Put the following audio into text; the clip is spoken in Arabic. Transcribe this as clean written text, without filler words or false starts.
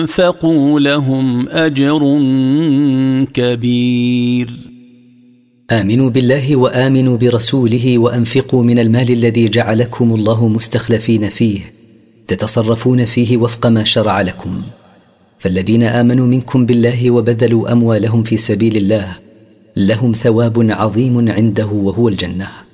وأنفقوا لهم أجر كبير. آمنوا بالله وآمنوا برسوله وأنفقوا من المال الذي جعلكم الله مستخلفين فيه تتصرفون فيه وفق ما شرع لكم. فالذين آمنوا منكم بالله وبذلوا أموالهم في سبيل الله لهم ثواب عظيم عنده وهو الجنة.